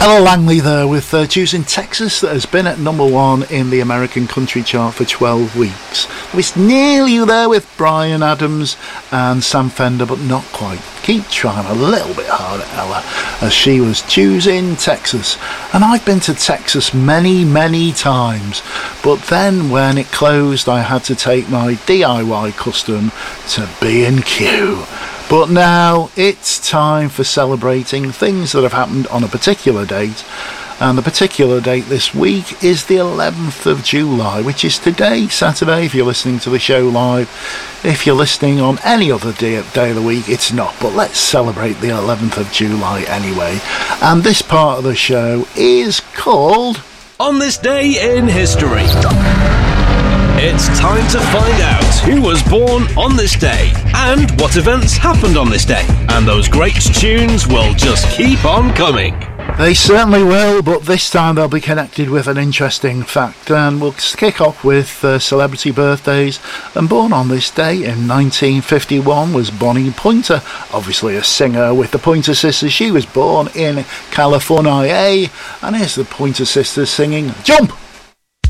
Ella Langley there with Choosing Texas, that has been at number one in the American country chart for 12 weeks. It's nearly there with Bryan Adams and Sam Fender, but not quite. Keep trying a little bit harder, Ella, as she was Choosing Texas. And I've been to Texas many times, but then when it closed I had to take my DIY custom to B&Q. But now it's time for celebrating things that have happened on a particular date, and the particular date this week is the 11th of July, which is today, Saturday, if you're listening to the show live. If you're listening on any other day of the week, it's not, but let's celebrate the 11th of July anyway. And this part of the show is called On This Day in History. It's time to find out who was born on this day and what events happened on this day. And those great tunes will just keep on coming. They certainly will, but this time they'll be connected with an interesting fact. And we'll kick off with celebrity birthdays. And born on this day in 1951 was Bonnie Pointer, obviously a singer with the Pointer Sisters. She was born in California, and here's the Pointer Sisters singing Jump!